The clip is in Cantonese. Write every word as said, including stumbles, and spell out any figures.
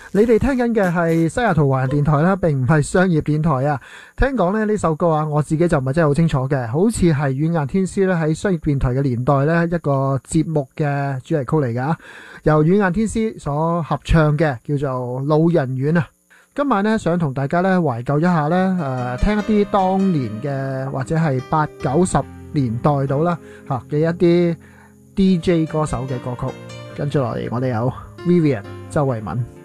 你哋聽緊嘅係西雅圖華人電台啦，並唔係商業電台啊。聽講咧呢首歌啊，我自己就唔係真係好清楚嘅，好似係軟硬天師咧喺商業電台嘅年代咧一個節目嘅主題曲嚟噶，由軟硬天師所合唱嘅，叫做《老人院》啊。今晚咧想同大家咧懷舊一下咧，誒、呃、聽一啲當年嘅或者係八九十年代到啦吓嘅一啲 D J 歌手嘅歌曲。跟住落嚟，我哋有 Vivian 周慧敏。